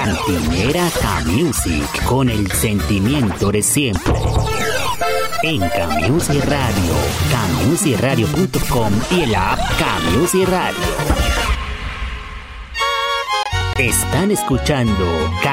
Cantinera K-Music, con el sentimiento de siempre. En K-Music Radio, kmusicradio.com y el app K-Music Radio. Están escuchando